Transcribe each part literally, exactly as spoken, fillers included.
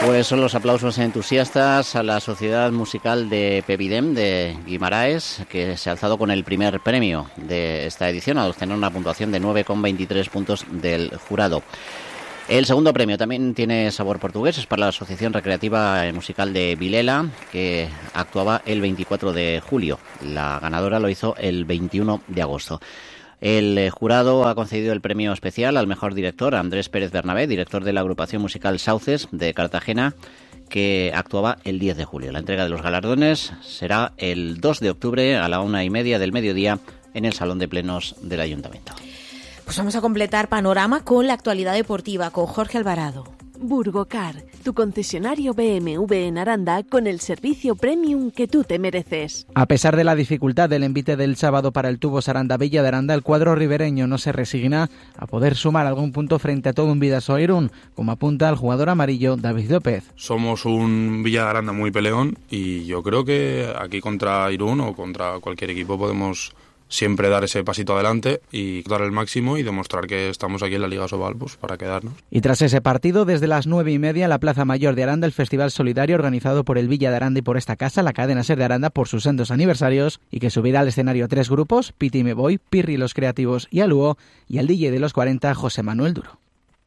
Pues son los aplausos entusiastas a la Sociedad Musical de Pevidem de Guimaraes, que se ha alzado con el primer premio de esta edición, al obtener una puntuación de nueve coma veintitrés puntos del jurado. El segundo premio también tiene sabor portugués, es para la Asociación Recreativa Musical de Vilela, que actuaba el veinticuatro de julio. La ganadora lo hizo el veintiuno de agosto. El jurado ha concedido el premio especial al mejor director, Andrés Pérez Bernabé, director de la agrupación musical Sauces de Cartagena, que actuaba el diez de julio. La entrega de los galardones será el dos de octubre a la una y media del mediodía en el Salón de Plenos del Ayuntamiento. Pues vamos a completar panorama con la actualidad deportiva, con Jorge Alvarado. Burgocar, tu concesionario B M W en Aranda con el servicio premium que tú te mereces. A pesar de la dificultad del envite del sábado para el Tubos Aranda Villa de Aranda, el cuadro ribereño no se resigna a poder sumar algún punto frente a todo un Bidasoa Irún, como apunta el jugador amarillo David López. Somos un Villa de Aranda muy peleón y yo creo que aquí contra Irún o contra cualquier equipo podemos siempre dar ese pasito adelante y dar el máximo y demostrar que estamos aquí en la Liga Sobal pues, para quedarnos. Y tras ese partido, desde las nueve y media en la Plaza Mayor de Aranda, el Festival Solidario organizado por el Villa de Aranda y por esta casa, la cadena SER de Aranda, por sus sendos aniversarios, y que subirá al escenario tres grupos, Piti y Me Voy, Pirri los Creativos y Aluo, y al D J de los cuarenta, José Manuel Duro.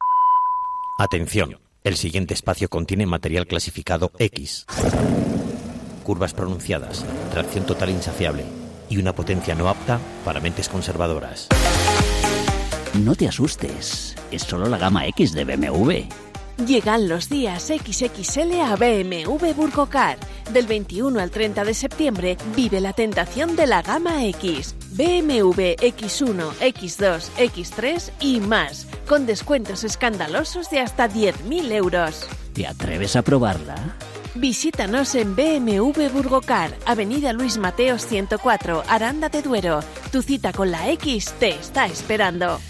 Atención, el siguiente espacio contiene material clasificado X. Curvas pronunciadas, tracción total insaciable y una potencia no apta para mentes conservadoras. No te asustes, es solo la gama X de B M W. Llegan los días equis equis ele a B M W Burgocar. Del veintiuno al treinta de septiembre vive la tentación de la gama X. B M W equis uno, equis dos, equis tres y más, con descuentos escandalosos de hasta diez mil euros. ¿Te atreves a probarla? Visítanos en B M W Burgocar, Avenida Luis Mateos ciento cuatro, Aranda de Duero. Tu cita con la X te está esperando.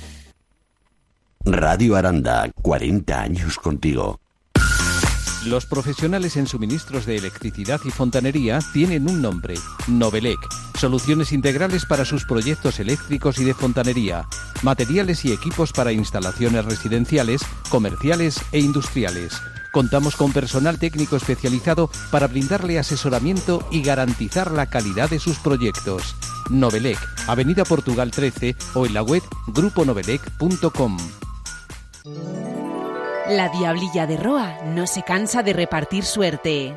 Radio Aranda, cuarenta años contigo. Los profesionales en suministros de electricidad y fontanería tienen un nombre: Novelec. Soluciones integrales para sus proyectos eléctricos y de fontanería. Materiales y equipos para instalaciones residenciales, comerciales e industriales. Contamos con personal técnico especializado para brindarle asesoramiento y garantizar la calidad de sus proyectos. Novelec, Avenida Portugal trece o en la web grupo novelec punto com. La Diablilla de Roa no se cansa de repartir suerte.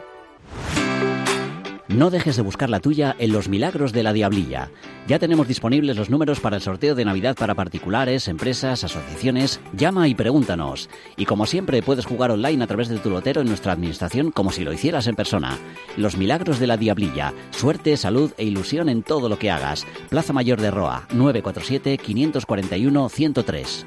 No dejes de buscar la tuya en los milagros de la Diablilla. Ya tenemos disponibles los números para el sorteo de Navidad para particulares, empresas, asociaciones. Llama y pregúntanos. Y como siempre, puedes jugar online a través de tu lotero en nuestra administración como si lo hicieras en persona. Los milagros de la Diablilla. Suerte, salud e ilusión en todo lo que hagas. Plaza Mayor de Roa, nueve cuatro siete, cinco cuatro uno, uno cero tres.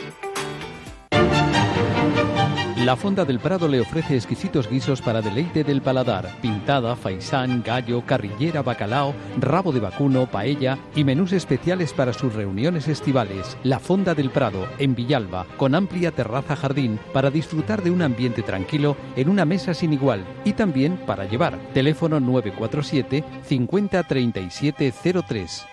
La Fonda del Prado le ofrece exquisitos guisos para deleite del paladar: pintada, faisán, gallo, carrillera, bacalao, rabo de vacuno, paella y menús especiales para sus reuniones estivales. La Fonda del Prado, en Villalba, con amplia terraza jardín para disfrutar de un ambiente tranquilo en una mesa sin igual y también para llevar. Teléfono nueve cuatro siete, cincuenta, treinta y siete cero tres.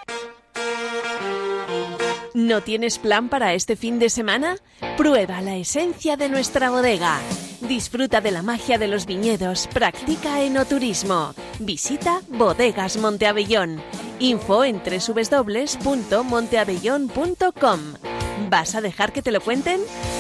¿No tienes plan para este fin de semana? Prueba la esencia de nuestra bodega. Disfruta de la magia de los viñedos, practica enoturismo. Visita Bodegas Monteabellón. Info en doble u doble u doble u punto monteabellón punto com. ¿Vas a dejar que te lo cuenten?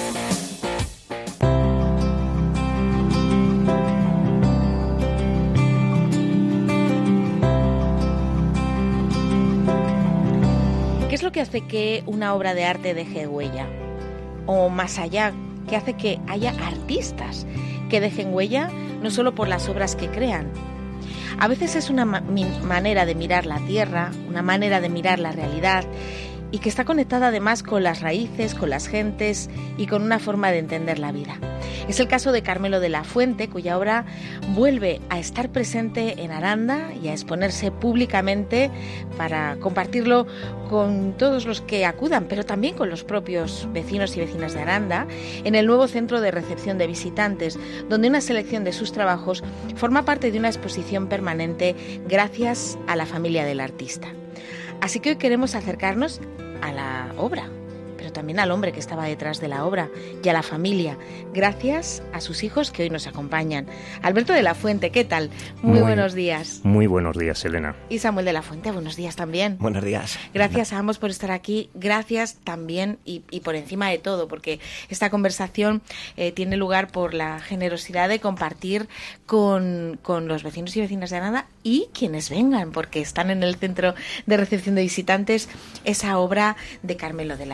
¿Qué es lo que hace que una obra de arte deje huella? O más allá, ¿qué hace que haya artistas que dejen huella no solo por las obras que crean? A veces es una ma- manera de mirar la tierra, una manera de mirar la realidad, y que está conectada además con las raíces, con las gentes y con una forma de entender la vida. Es el caso de Carmelo de la Fuente, cuya obra vuelve a estar presente en Aranda y a exponerse públicamente para compartirlo con todos los que acudan, pero también con los propios vecinos y vecinas de Aranda, en el nuevo centro de recepción de visitantes, donde una selección de sus trabajos forma parte de una exposición permanente gracias a la familia del artista. Así que hoy queremos acercarnos a la obra, pero también al hombre que estaba detrás de la obra y a la familia, gracias a sus hijos que hoy nos acompañan. Alberto de la Fuente, ¿qué tal? Muy, muy buenos días. Muy buenos días, Elena. Y Samuel de la Fuente, buenos días también. Buenos días. Gracias a ambos por estar aquí, gracias también y, y por encima de todo, porque esta conversación eh, tiene lugar por la generosidad de compartir con, con los vecinos y vecinas de Aranda y quienes vengan, porque están en el centro de recepción de visitantes esa obra de Carmelo de la